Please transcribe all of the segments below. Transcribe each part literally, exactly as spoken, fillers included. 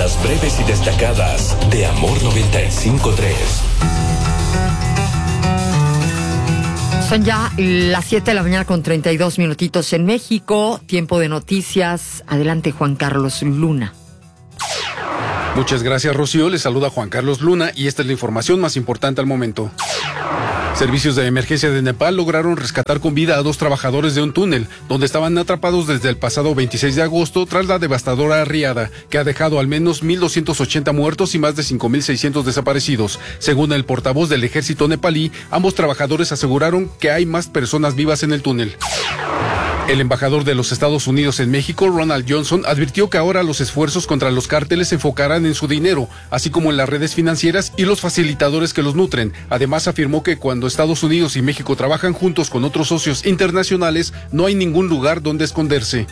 Las breves y destacadas de Amor noventa y cinco punto tres. Son ya las siete de la mañana con treinta y dos minutitos en México. Tiempo de noticias. Adelante, Juan Carlos Luna. Muchas gracias, Rocío. Les saluda Juan Carlos Luna y esta es la información más importante al momento. Servicios de emergencia de Nepal lograron rescatar con vida a dos trabajadores de un túnel, donde estaban atrapados desde el pasado veintiséis de agosto tras la devastadora riada, que ha dejado al menos mil doscientos ochenta muertos y más de cinco mil seiscientos desaparecidos. Según el portavoz del ejército nepalí, ambos trabajadores aseguraron que hay más personas vivas en el túnel. El embajador de los Estados Unidos en México, Ronald Johnson, advirtió que ahora los esfuerzos contra los cárteles se enfocarán en su dinero, así como en las redes financieras y los facilitadores que los nutren. Además, afirmó que cuando Estados Unidos y México trabajan juntos con otros socios internacionales, no hay ningún lugar donde esconderse.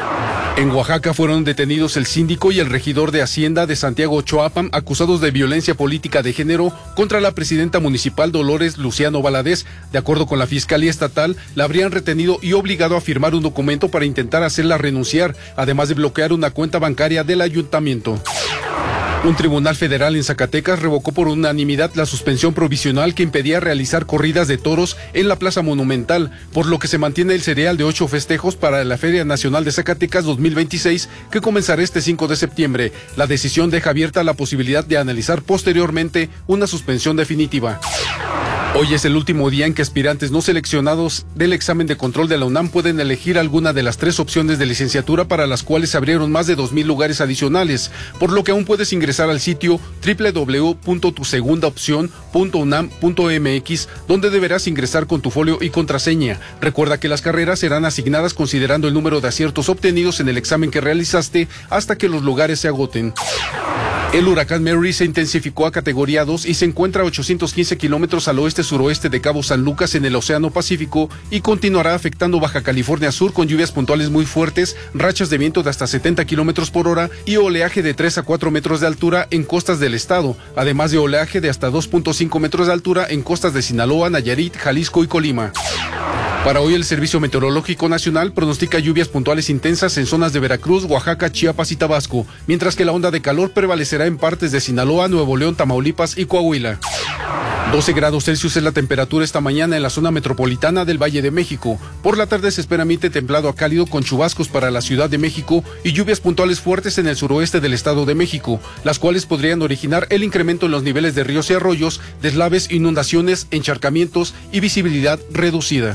En Oaxaca fueron detenidos el síndico y el regidor de Hacienda de Santiago Choapam, acusados de violencia política de género contra la presidenta municipal Dolores Luciano Valadez. De acuerdo con la Fiscalía Estatal, la habrían retenido y obligado a firmar un documento para intentar hacerla renunciar, además de bloquear una cuenta bancaria del ayuntamiento. Un tribunal federal en Zacatecas revocó por unanimidad la suspensión provisional que impedía realizar corridas de toros en la Plaza Monumental, por lo que se mantiene el serial de ocho festejos para la Feria Nacional de Zacatecas dos mil veintiséis, que comenzará este cinco de septiembre. La decisión deja abierta la posibilidad de analizar posteriormente una suspensión definitiva. Hoy es el último día en que aspirantes no seleccionados del examen de control de la UNAM pueden elegir alguna de las tres opciones de licenciatura para las cuales se abrieron más de dos mil lugares adicionales, por lo que aún puedes ingresar al sitio doble u doble u doble u punto tu segunda opción punto unam punto m x, donde deberás ingresar con tu folio y contraseña. Recuerda que las carreras serán asignadas considerando el número de aciertos obtenidos en el examen que realizaste hasta que los lugares se agoten. El huracán Mary se intensificó a categoría dos y se encuentra a ochocientos quince kilómetros al oeste-suroeste de Cabo San Lucas en el Océano Pacífico y continuará afectando Baja California Sur con lluvias puntuales muy fuertes, rachas de viento de hasta setenta kilómetros por hora y oleaje de tres a cuatro metros de altura en costas del estado, además de oleaje de hasta dos punto cinco metros de altura en costas de Sinaloa, Nayarit, Jalisco y Colima. Para hoy el Servicio Meteorológico Nacional pronostica lluvias puntuales intensas en zonas de Veracruz, Oaxaca, Chiapas y Tabasco, mientras que la onda de calor prevalecerá en partes de Sinaloa, Nuevo León, Tamaulipas y Coahuila. doce grados Celsius es la temperatura esta mañana en la zona metropolitana del Valle de México. Por la tarde se espera ambiente templado a cálido con chubascos para la Ciudad de México y lluvias puntuales fuertes en el suroeste del Estado de México, las cuales podrían originar el incremento en los niveles de ríos y arroyos, deslaves, inundaciones, encharcamientos y visibilidad reducida.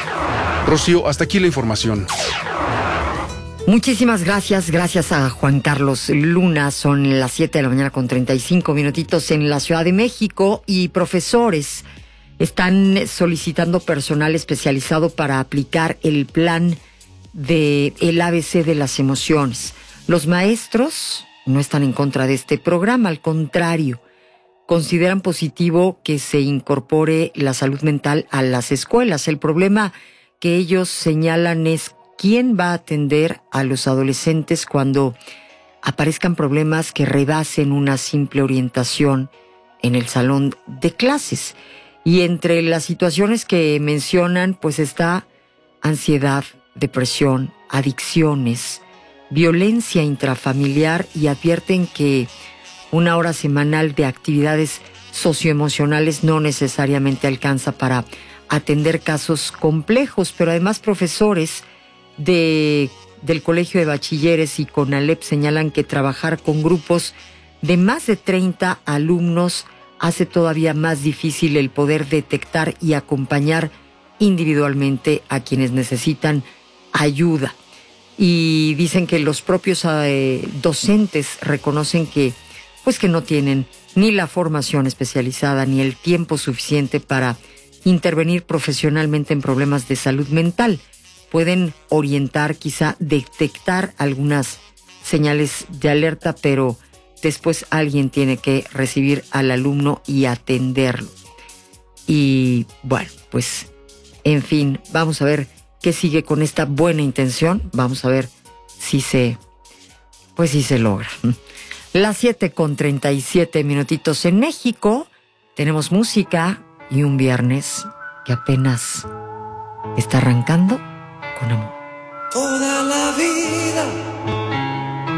Rocío, hasta aquí la información. Muchísimas gracias, gracias a Juan Carlos Luna. Son las siete de la mañana con treinta y cinco minutitos en la Ciudad de México y profesores están solicitando personal especializado para aplicar el plan de el A B C de las emociones. Los maestros no están en contra de este programa, al contrario, consideran positivo que se incorpore la salud mental a las escuelas. El problema que ellos señalan es quién va a atender a los adolescentes cuando aparezcan problemas que rebasen una simple orientación en el salón de clases. Y entre las situaciones que mencionan, pues está ansiedad, depresión, adicciones, violencia intrafamiliar, y advierten que una hora semanal de actividades socioemocionales no necesariamente alcanza para atender casos complejos, pero además profesores de, del Colegio de Bachilleres y CONALEP señalan que trabajar con grupos de más de treinta alumnos hace todavía más difícil el poder detectar y acompañar individualmente a quienes necesitan ayuda. Y dicen que los propios eh, docentes reconocen que, pues que no tienen ni la formación especializada ni el tiempo suficiente para intervenir profesionalmente en problemas de salud mental. Pueden orientar, quizá detectar algunas señales de alerta, pero después alguien tiene que recibir al alumno y atenderlo. Y bueno, pues, en fin, vamos a ver qué sigue con esta buena intención. Vamos a ver si se, pues si se logra. Las siete con treinta y siete minutitos en México. Tenemos música y un viernes que apenas está arrancando con amor. Toda la vida